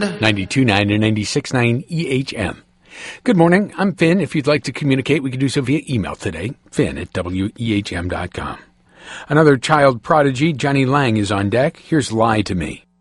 92.9 and 96.9 EHM. Good morning. I'm Finn. If you'd like to communicate, we can do so via email today, finn@wehm.com. Another child prodigy, Johnny Lang, is on deck. Here's Lie to Me.